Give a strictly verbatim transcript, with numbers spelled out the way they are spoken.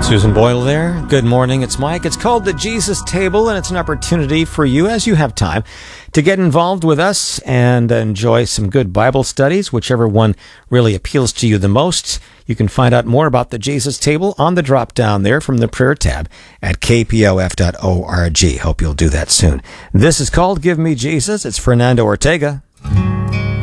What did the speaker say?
Susan Boyle there. Good morning. It's Mike. It's called the Jesus Table, and it's an opportunity for you, as you have time, to get involved with us and enjoy some good Bible studies, whichever one really appeals to you the most. You can find out more about the Jesus Table on the drop down there from the prayer tab at k p o f dot org. Hope you'll do that soon. This is called Give Me Jesus. It's Fernando Ortega.